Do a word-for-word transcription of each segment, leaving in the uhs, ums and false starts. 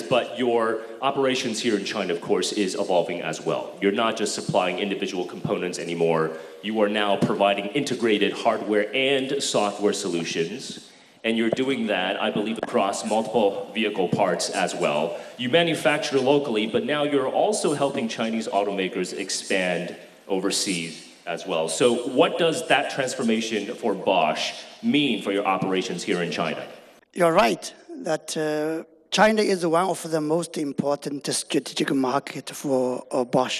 but your operations here in China, of course, is evolving as well. You're not just supplying individual components anymore. You are now providing integrated hardware and software solutions. And you're doing that, I believe, across multiple vehicle parts as well. You manufacture locally, but now you're also helping Chinese automakers expand overseas as well. So what does that transformation for Bosch mean for your operations here in China? You're right that uh, China is one of the most important strategic market for uh, Bosch.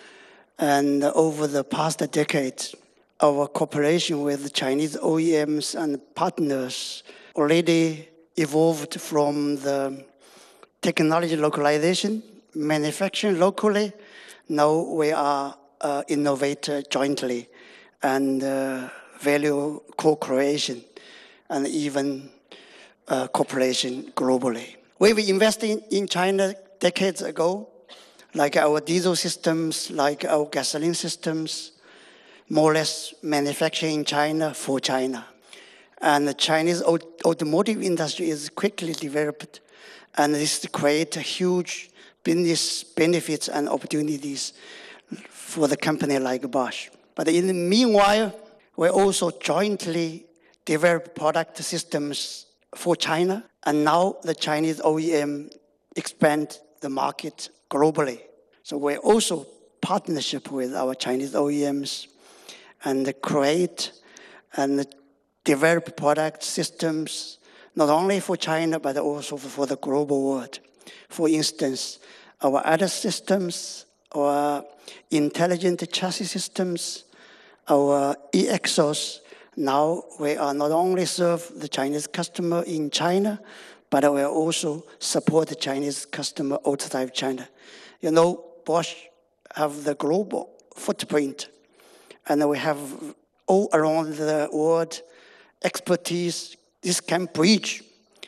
And over the past decade, our cooperation with Chinese O E Ms and partners already evolved from the technology localization, manufacturing locally. Now we are uh, innovate jointly and uh, value co-creation and even uh, cooperation globally. We've invested in China decades ago, like our diesel systems, like our gasoline systems, more or less manufacturing in China for China. And the Chinese automotive industry is quickly developed, and this creates huge business benefits and opportunities for the company like Bosch. But in the meanwhile, we also jointly develop product systems for China, and now the Chinese O E M expand the market globally. So we also partnership with our Chinese O E Ms and create and develop product systems not only for China but also for the global world. For instance, our other systems, our intelligent chassis systems, our e-exhaust, now we are not only serve the Chinese customer in China, but we also support the Chinese customer outside China. You know, Bosch have the global footprint, and we have all around the world expertise. This can bridge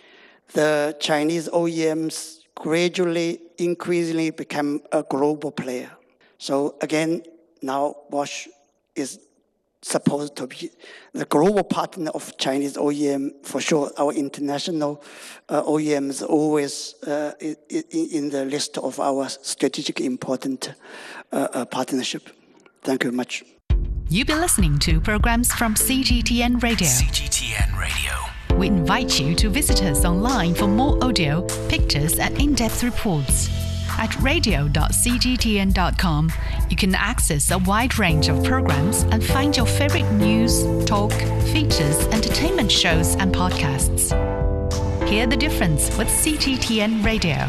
the Chinese O E Ms gradually, increasingly become a global player. So again, now Bosch is supposed to be the global partner of Chinese O E M. For sure, our international uh, O E Ms always uh, in, in the list of our strategic important uh, uh, partnership. Thank you very much. You've been listening to programs from C G T N Radio. C G T N Radio. We invite you to visit us online for more audio, pictures, and in-depth reports. At radio dot c g t n dot com, you can access a wide range of programs and find your favorite news, talk, features, entertainment shows, and podcasts. Hear the difference with C G T N Radio.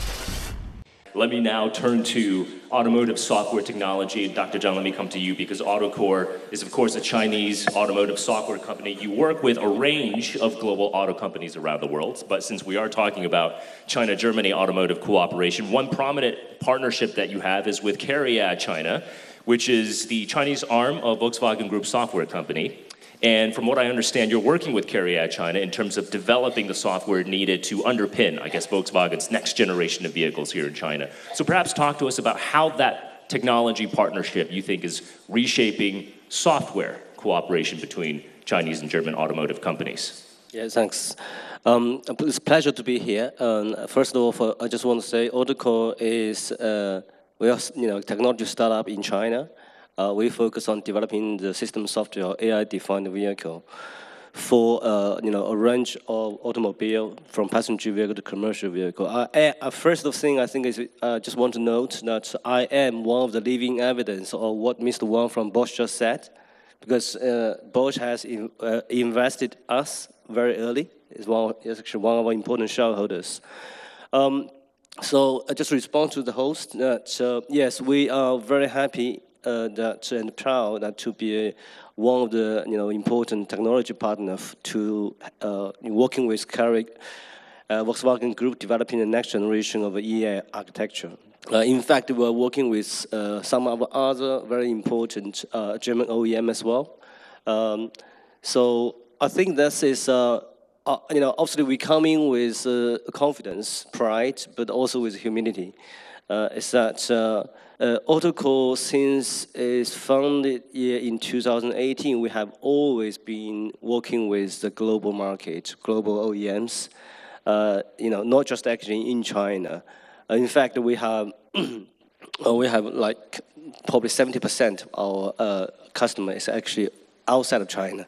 Let me now turn to automotive software technology. Doctor Zhang, let me come to you because Autocore is, of course, a Chinese automotive software company. You work with a range of global auto companies around the world, but since we are talking about China-Germany automotive cooperation, one prominent partnership that you have is with CARIAD China, which is the Chinese arm of Volkswagen Group software company. And from what I understand, you're working with CARIAD China in terms of developing the software needed to underpin, I guess, Volkswagen's next generation of vehicles here in China. So perhaps talk to us about how that technology partnership you think is reshaping software cooperation between Chinese and German automotive companies. Yeah, thanks. Um, it's a pleasure to be here. Um, first of all, for, I just want to say Autocore is uh, we are, you know, technology startup in China. Uh, we focus on developing the system software, A I-defined vehicle, for uh, you know a range of automobile, from passenger vehicle to commercial vehicle. I, I, first of thing I think is uh, just want to note that I am one of the living evidence of what Mister Wang from Bosch just said, because uh, Bosch has in, uh, invested us very early. It's one, it's actually one of our important shareholders. Um, so I just respond to the host that uh, yes, we are very happy. Uh, that and proud that to be one of the you know important technology partners to uh, working with Cari, uh, Volkswagen Group developing the next generation of E A architecture. Uh, in fact, we are working with uh, some of other very important uh, German O E M as well. Um, so I think this is uh, uh, you know obviously we come in with uh, confidence, pride, but also with humility. Uh, is that uh, uh, Autocore, since it's founded in two thousand eighteen, we have always been working with the global market, global O E Ms. uh, you know, not just actually in China. Uh, in fact, we have uh, we have like probably seventy percent of our uh, customer is actually outside of China.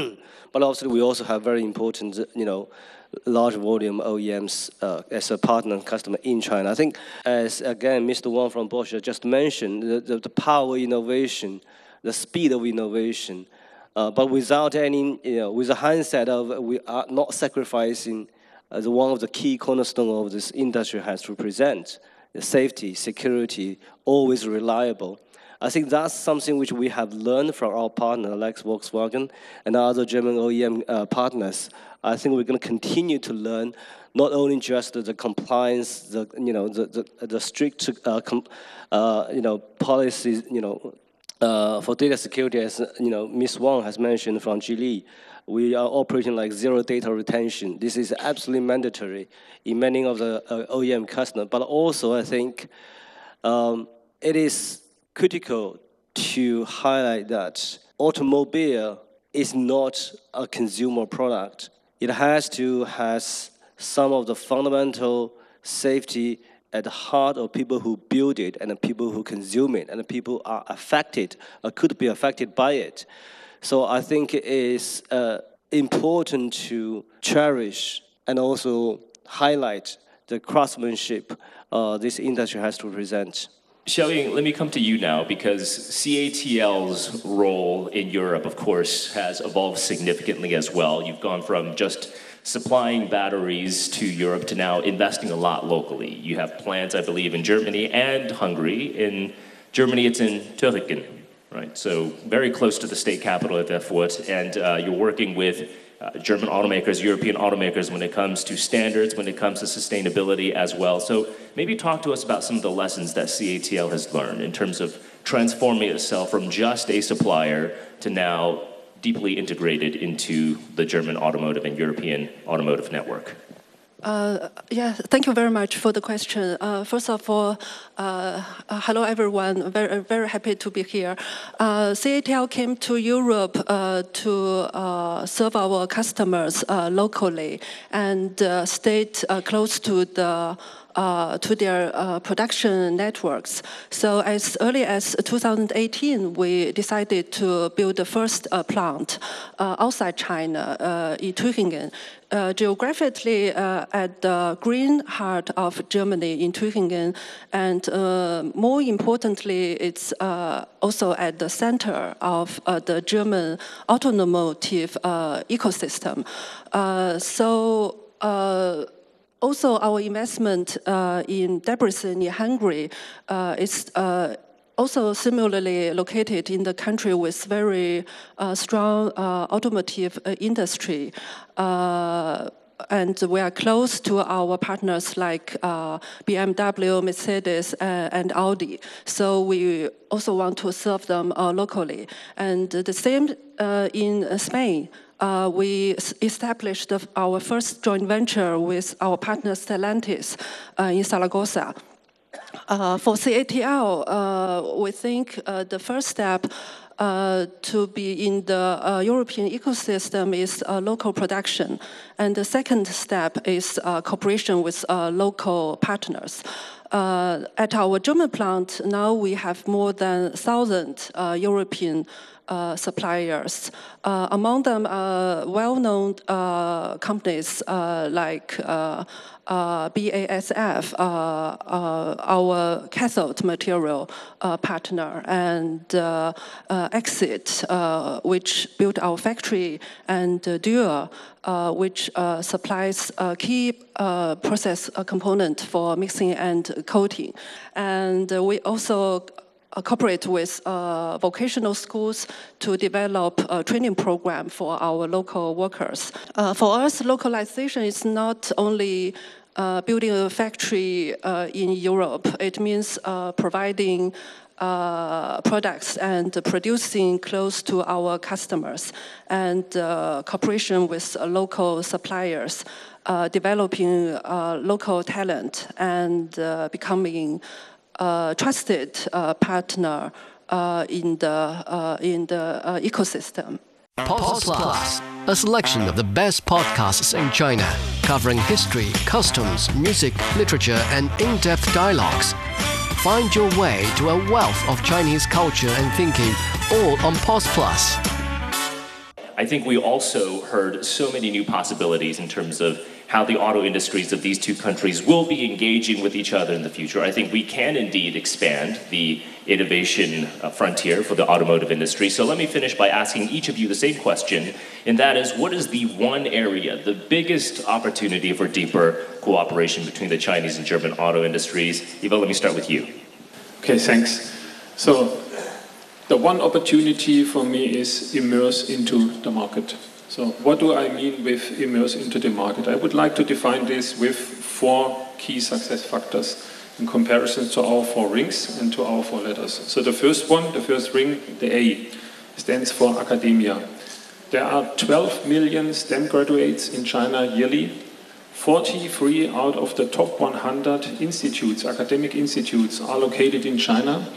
But obviously, we also have very important, you know, large volume O E Ms uh, as a partner and customer in China. I think, as again, Mister Wang from Bosch just mentioned, the, the, the power of innovation, the speed of innovation, uh, but without any, you know, with a hindsight of we are not sacrificing as one of the key cornerstones of this industry has to present, the safety, security, always reliable. I think that's something which we have learned from our partner, like Volkswagen and other German O E M uh, partners. I think we're going to continue to learn not only just the, the compliance, the you know the the, the strict uh, com, uh, you know policies, you know uh, for data security, as you know Miz Wang has mentioned from Geely. We are operating like zero data retention. This is absolutely mandatory in many of the uh, O E M customers. But also, I think um, it is critical to highlight that automobile is not a consumer product. It has to have some of the fundamental safety at the heart of people who build it and the people who consume it and the people are affected or could be affected by it. So I think it is uh, important to cherish and also highlight the craftsmanship uh, this industry has to present. Xiaoying, let me come to you now, because C A T L's role in Europe, of course, has evolved significantly as well. You've gone from just supplying batteries to Europe to now investing a lot locally. You have plants, I believe, in Germany and Hungary. In Germany, it's in Töriken, right? So very close to the state capital of Erfurt, and uh, you're working with Uh, German automakers, European automakers when it comes to standards, when it comes to sustainability as well. So maybe talk to us about some of the lessons that C A T L has learned in terms of transforming itself from just a supplier to now deeply integrated into the German automotive and European automotive network. Uh, yeah, thank you very much for the question. Uh, first of all, uh, uh, hello everyone. Very, very happy to be here. Uh, C A T L came to Europe uh, to uh, serve our customers uh, locally and uh, stayed uh, close to the Uh, to their uh, production networks. So as early as two thousand eighteen, we decided to build the first uh, plant uh, outside China, uh, in Tübingen. Uh, geographically uh, at the green heart of Germany in Tübingen, and uh, more importantly, it's uh, also at the center of uh, the German automotive uh, ecosystem. Uh, so. Uh, Also, our investment uh, in Debrecen, in Hungary, uh, is uh, also similarly located in the country with very uh, strong uh, automotive uh, industry. Uh, and we are close to our partners like uh, B M W, Mercedes, uh, and Audi. So we also want to serve them uh, locally. And the same uh, in Spain. Uh, we established our first joint venture with our partner Stellantis uh, in Zaragoza. Uh, for C A T L, uh, we think uh, the first step uh, to be in the uh, European ecosystem is uh, local production. And the second step is uh, cooperation with uh, local partners. Uh, at our German plant, now we have more than one thousand uh, European Uh, suppliers. Uh, among them are well-known uh, companies uh, like uh, uh, B A S F, uh, uh, our cathode material uh, partner, and uh, uh, Exit, uh, which built our factory, and uh, Dürr, uh, which uh, supplies a key uh, process uh, component for mixing and coating. And uh, we also cooperate with uh, vocational schools to develop a training program for our local workers. Uh, for us, localization is not only uh, building a factory uh, in Europe. It means uh, providing uh, products and producing close to our customers, and uh, cooperation with uh, local suppliers, uh, developing uh, local talent, and uh, becoming Uh, trusted uh, partner uh, in the uh, in the uh, ecosystem. Pause Plus, a selection of the best podcasts in China, covering history, customs, music, literature, and in-depth dialogues. Find your way to a wealth of Chinese culture and thinking, all on Pause Plus. I think we also heard so many new possibilities in terms of how the auto industries of these two countries will be engaging with each other in the future. I think we can indeed expand the innovation uh, frontier for the automotive industry. So let me finish by asking each of you the same question, and that is, what is the one area, the biggest opportunity for deeper cooperation between the Chinese and German auto industries? Ivo, let me start with you. Okay, thanks. So the one opportunity for me is immerse into the market. So what do I mean with immerse into the market? I would like to define this with four key success factors in comparison to our four rings and to our four letters. So the first one, the first ring, the A, stands for academia. There are twelve million STEM graduates in China yearly. forty-three out of the top one hundred institutes, academic institutes, are located in China.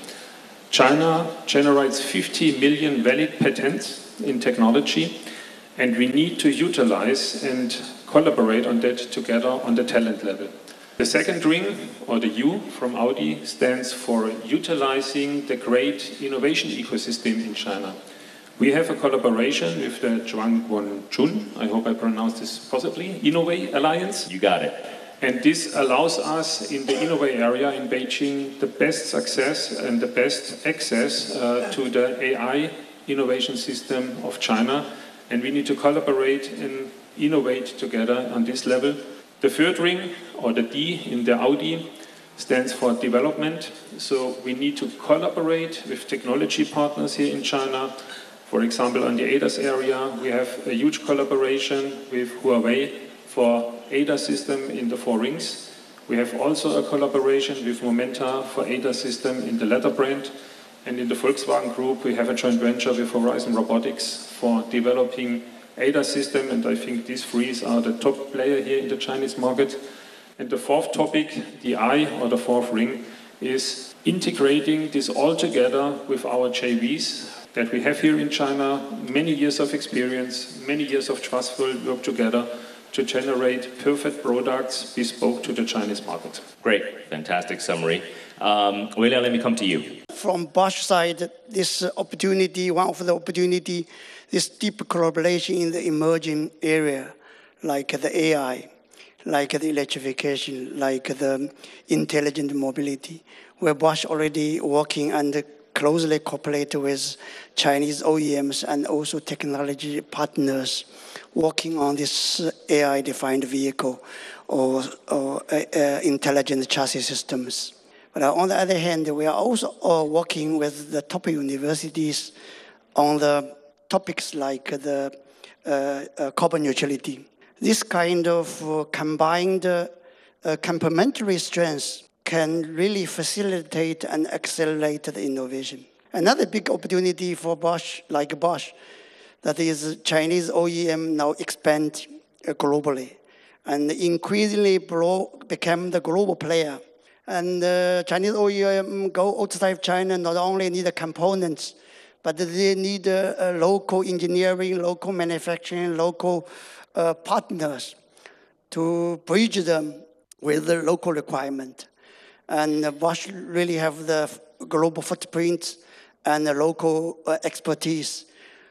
China generates fifty million valid patents in technology, and we need to utilize and collaborate on that together on the talent level. The second ring, or the U from Audi, stands for utilizing the great innovation ecosystem in China. We have a collaboration with the Zhuangguanchun, I hope I pronounced this possibly, Innovate Alliance. You got it. And this allows us in the Innovate area in Beijing the best success and the best access uh, to the A I innovation system of China. And we need to collaborate and innovate together on this level. The third ring, or the D in the Audi, stands for development. So we need to collaborate with technology partners here in China. For example, on the A D A S area, we have a huge collaboration with Huawei for A D A S system in the four rings. We have also a collaboration with Momenta for A D A S system in the leather brand. And in the Volkswagen Group, we have a joint venture with Horizon Robotics for developing A D A S system, and I think these three are the top player here in the Chinese market. And the fourth topic, the I, or the fourth ring, is integrating this all together with our J Vs that we have here in China, many years of experience, many years of trustful work together to generate perfect products bespoke to the Chinese market. Great, fantastic summary. Um, Weiliang, let me come to you. From Bosch side, this opportunity, one of the opportunity, this deep collaboration in the emerging area, like the A I, like the electrification, like the intelligent mobility, where Bosch already working and closely cooperate with Chinese O E Ms and also technology partners working on this A I-defined vehicle or, or uh, uh, intelligent chassis systems. But on the other hand, we are also uh, working with the top universities on the topics like the uh, uh, carbon neutrality. This kind of uh, combined uh, uh, complementary strengths can really facilitate and accelerate the innovation. Another big opportunity for Bosch, like Bosch, that is Chinese O E M now expand uh, globally and increasingly bro- become the global player. And uh, Chinese O E M go outside of China not only need the components, but they need uh, uh, local engineering, local manufacturing, local uh, partners to bridge them with the local requirement. And uh, Bosch really have the global footprint and the local uh, expertise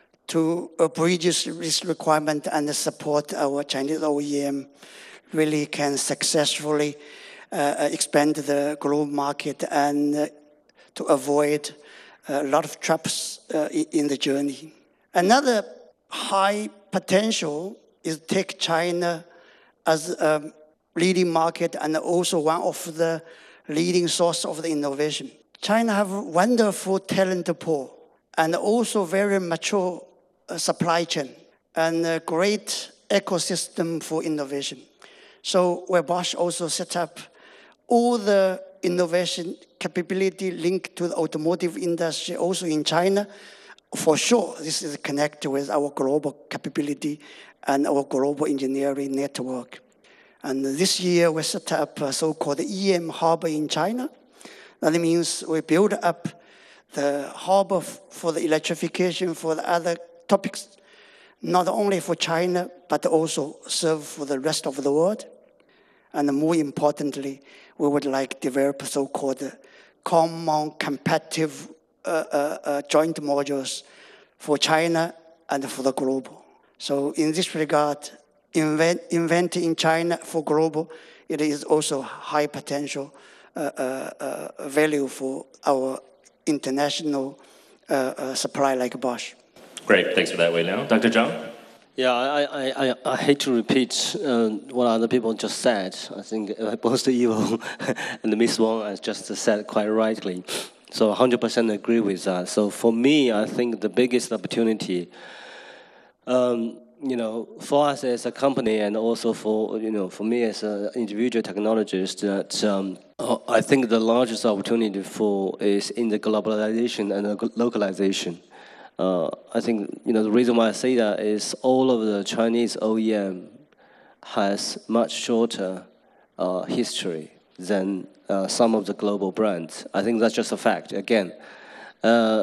to uh, bridge this requirement and support our Chinese O E M really can successfully uh, expand the global market and uh, to avoid a lot of traps uh, in the journey. Another high potential is take China as a leading market and also one of the leading source of the innovation. China have a wonderful talent pool and also very mature uh, supply chain and a great ecosystem for innovation. So where Bosch also set up all the innovation capability linked to the automotive industry also in China. For sure, this is connected with our global capability and our global engineering network. And this year, we set up a so-called E M hub in China. That means we build up the hub for the electrification, for the other topics not only for China, but also serve for the rest of the world. And more importantly, we would like to develop so-called common competitive uh, uh, uh, joint modules for China and for the global. So in this regard, invent, invent in China for global, it is also high potential uh, uh, uh, value for our international uh, uh, supply like Bosch. Great, thanks for that, Wei Liang. Doctor Zhang? Yeah, I, I, I, I hate to repeat uh, what other people just said. I think uh, both Ivo and Miss Wang has just said quite rightly. So one hundred percent agree with that. So for me, I think the biggest opportunity, um, you know, for us as a company and also for, you know, for me as an individual technologist, that um, I think the largest opportunity for is in the globalization and the localization. Uh, I think, you know, the reason why I say that is all of the Chinese O E M has much shorter uh, history than uh, some of the global brands. I think that's just a fact, again. Uh,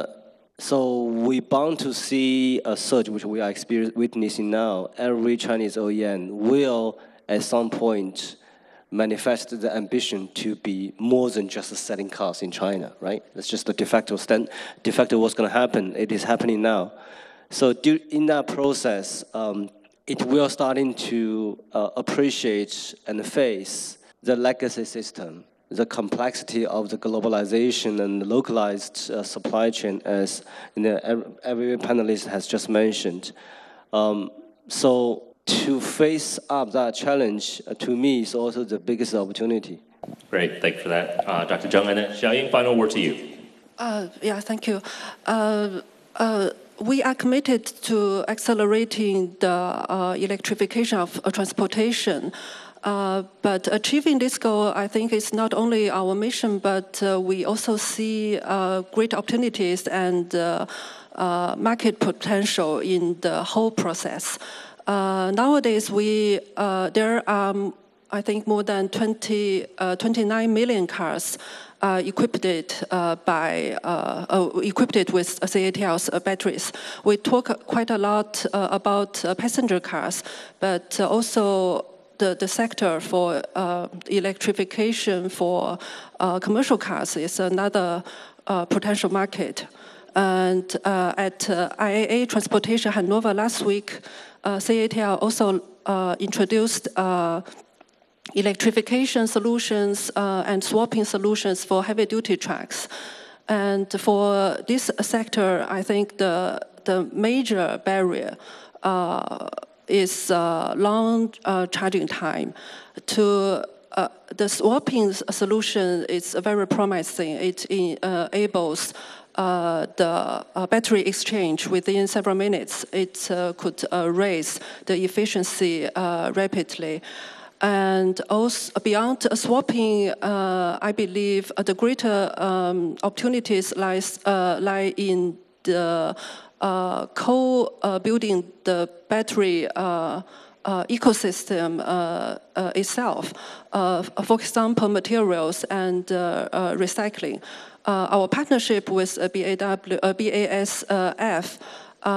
so we're bound to see a surge, which we are witnessing now. Every Chinese O E M will, at some point, manifest the ambition to be more than just selling cars in China, right? That's just the de facto stand, de facto what's going to happen. It is happening now. So do, in that process, um, it will starting to uh, appreciate and face the legacy system, the complexity of the globalization and the localized uh, supply chain, as you know, every, every panelist has just mentioned. Um, so. To face up that challenge, uh, to me, is also the biggest opportunity. Great, thank you for that. Uh, Doctor Zhang, and then Xiaoying, final word to you. Uh, yeah, thank you. Uh, uh, we are committed to accelerating the uh, electrification of uh, transportation. Uh, but achieving this goal, I think, is not only our mission, but uh, we also see uh, great opportunities and uh, uh, market potential in the whole process. Uh, nowadays, we uh, there are, um, I think, more than twenty, uh, twenty-nine million cars uh, equipped uh, by uh, uh, equipped with C A T L's uh, batteries. We talk quite a lot uh, about uh, passenger cars, but uh, also the the sector for uh, electrification for uh, commercial cars is another uh, potential market. And uh, at uh, I A A Transportation Hanover last week, uh, C A T L also uh, introduced uh, electrification solutions uh, and swapping solutions for heavy-duty trucks. And for this sector, I think the the major barrier uh, is uh, long uh, charging time. To uh, the swapping solution is very promising. It enables Uh, the uh, battery exchange within several minutes. It uh, could uh, raise the efficiency uh, rapidly. And also beyond swapping, uh, I believe uh, the greater um, opportunities lies, uh, lie in the uh, co-building uh, the battery uh, Uh, ecosystem uh, uh, itself, uh, for example, materials and uh, uh, recycling. Uh, our partnership with uh, B A W, uh, B A S F uh,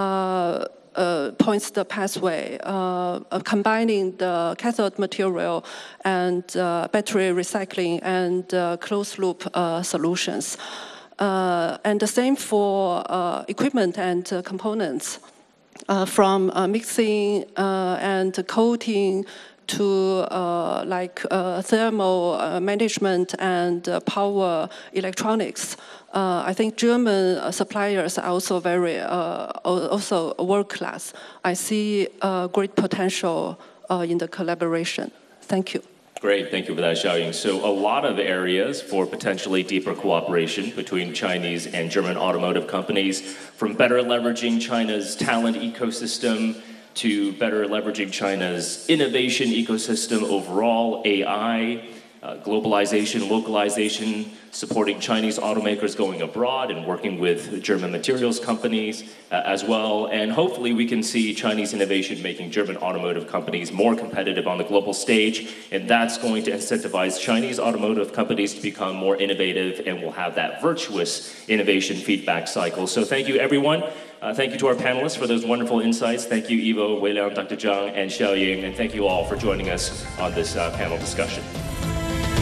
uh, points the pathway, uh, of combining the cathode material and uh, battery recycling and uh, closed-loop uh, solutions. Uh, and the same for uh, equipment and uh, components. Uh, from uh, mixing uh, and coating to uh, like uh, thermal uh, management and uh, power electronics. Uh, I think German uh, suppliers are also very uh, also world class. I see uh, great potential uh, in the collaboration. Thank you. Great, thank you for that, Xiaoying. So a lot of areas for potentially deeper cooperation between Chinese and German automotive companies, from better leveraging China's talent ecosystem to better leveraging China's innovation ecosystem overall, A I, uh, globalization, localization, supporting Chinese automakers going abroad and working with German materials companies uh, as well. And hopefully we can see Chinese innovation making German automotive companies more competitive on the global stage. And that's going to incentivize Chinese automotive companies to become more innovative, and we'll have that virtuous innovation feedback cycle. So thank you everyone Uh, thank you to our panelists for those wonderful insights. Thank you, Ivo, Wei Liang, Doctor Zhang, and Xiaoying, and thank you all for joining us on this uh, panel discussion.